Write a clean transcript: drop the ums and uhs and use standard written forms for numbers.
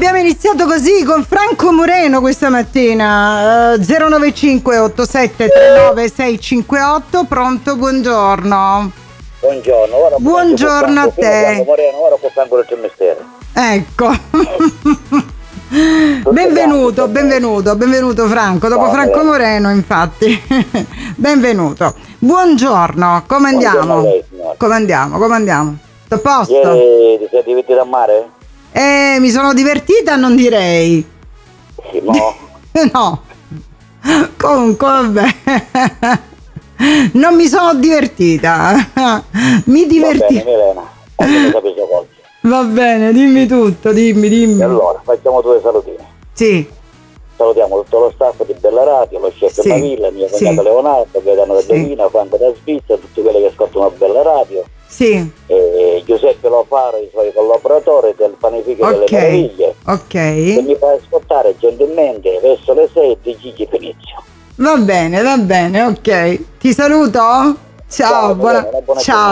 abbiamo iniziato così con Franco Moreno questa mattina. 095 87 39 658. Pronto, buongiorno. Buongiorno, ora buongiorno a te. Franco Moreno, ora con Franco del mestiere. Ecco. benvenuto Franco, dopo Franco Moreno infatti. Benvenuto. Buongiorno, come andiamo? Come andiamo? Tutto a posto? Ti sei divertito a mare? Mi sono divertita, non direi. Sì, no. No. Comunque vabbè. Non mi sono divertita. Mi diverti. Va bene, Milena. Mi capisco oggi. Va bene, dimmi tutto, dimmi. E allora, facciamo due salutini. Sì. Salutiamo tutto lo staff di Bella Radio, lo chef Mavilla, mio cognato Leonardo, Gaetano Verdolina, Franco da Svizzera, tutti quelli che ascoltano Bella Radio. Sì. Giuseppe Lofaro, i suoi collaboratori del Panificio delle Meraviglie. Ok. Che mi fa ascoltare gentilmente verso le 6 di Gigi Finizio. Va bene, ok. Ti saluto. Ciao, buona ciao.